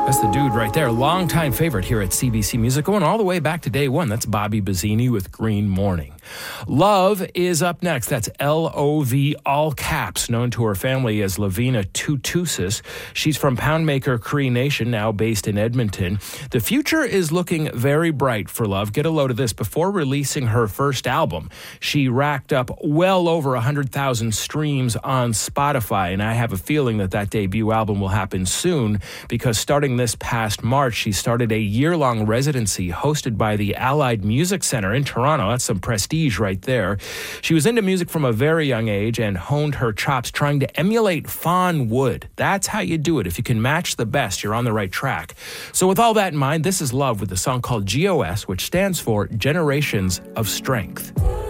That's the dude right there. Longtime favorite here at CBC Music, going all the way back to day one. That's Bobby Bazzini with Green Morning. Love is up next. That's L-O-V, all caps, known to her family as Lavina Tutusis. She's from Poundmaker Cree Nation, now based in Edmonton. The future is looking very bright for Love. Get a load of this. Before releasing her first album, she racked up well over 100,000 streams on Spotify, and I have a feeling that debut album will happen soon, because starting this past March, she started a year-long residency hosted by the Allied Music Center in Toronto. That's some prestige right there. She was into music from a very young age and honed her chops trying to emulate Fawn Wood. That's how you do it. If you can match the best, you're on the right track. So with all that in mind, this is Love with a song called GOS, which stands for Generations of Strength.